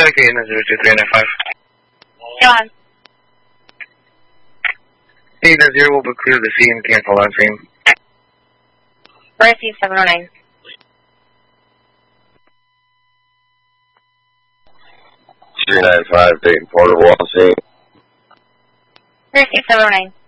Medicaid in 02395. John. 890 will be clear to see and cancel on scene. Receive 709. 395, Dayton Portable on scene. Receive 709.